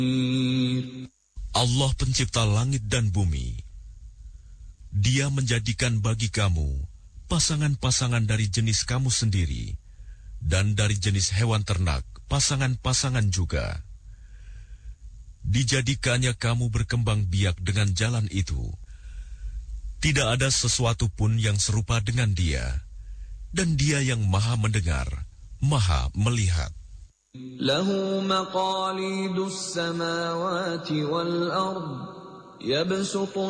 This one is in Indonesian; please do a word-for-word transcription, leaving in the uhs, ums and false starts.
Allah pencipta langit dan bumi. Dia menjadikan bagi kamu pasangan-pasangan dari jenis kamu sendiri, dan dari jenis hewan ternak pasangan-pasangan juga. Dijadikannya kamu berkembang biak dengan jalan itu. Tidak ada sesuatu pun yang serupa dengan Dia, dan Dia yang Maha mendengar, Maha melihat. Lahu maqalidus samawati wal ard yabsutu